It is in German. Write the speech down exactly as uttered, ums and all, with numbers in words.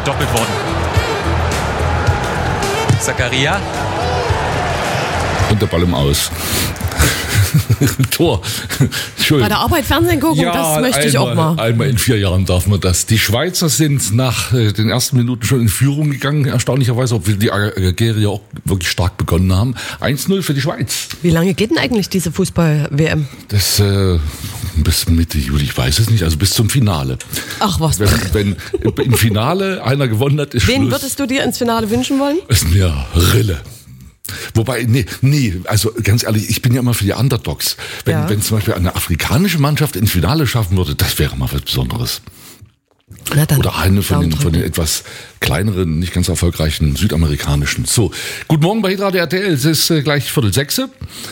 gedoppelt worden. Zakaria. Und der Ball im Aus. Tor. Bei der Arbeit Fernsehen gucken, ja, das möchte einmal, ich auch mal. Einmal in vier Jahren darf man das. Die Schweizer sind nach äh, den ersten Minuten schon in Führung gegangen, erstaunlicherweise, obwohl die Algerier auch wirklich stark begonnen haben. eins null für die Schweiz. Wie lange geht denn eigentlich diese Fußball-W M? Das äh, bis Mitte Juli, ich weiß es nicht, also bis zum Finale. Ach was. Wenn, wenn im Finale einer gewonnen hat, ist Wen Schluss. würdest du dir ins Finale wünschen wollen? Ist mir Rille. Wobei, nee, nee, also ganz ehrlich, ich bin ja immer für die Underdogs. Wenn, Ja. wenn zum Beispiel eine afrikanische Mannschaft ins Finale schaffen würde, das wäre mal was Besonderes. Na dann, Oder eine von den, Daumen von den drücken. etwas kleineren, nicht ganz erfolgreichen südamerikanischen. So, guten Morgen bei Hitradio R T L, es ist äh, gleich Viertel sechse.